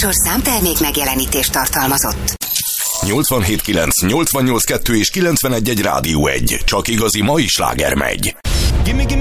műsor számtermék megjelenítést tartalmazott. 87.9, 88.2 és 91.1 Rádió 1. Csak igazi mai sláger megy. Gimme